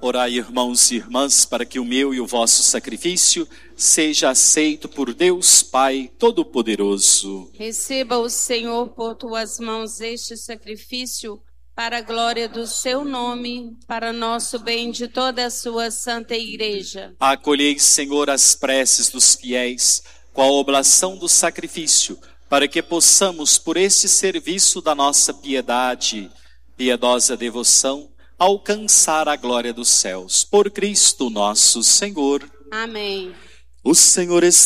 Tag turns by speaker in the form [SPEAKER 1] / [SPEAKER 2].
[SPEAKER 1] Orai, irmãos e irmãs, para que o meu e o vosso sacrifício seja aceito por Deus Pai Todo-Poderoso.
[SPEAKER 2] Receba o Senhor por tuas mãos este sacrifício, para a glória do seu nome, para nosso bem de toda a sua santa igreja.
[SPEAKER 1] Acolhei, Senhor, as preces dos fiéis, com a oblação do sacrifício, para que possamos, por este serviço da nossa piedade, piedosa devoção, alcançar a glória dos céus. Por Cristo nosso Senhor.
[SPEAKER 2] Amém.
[SPEAKER 1] O Senhor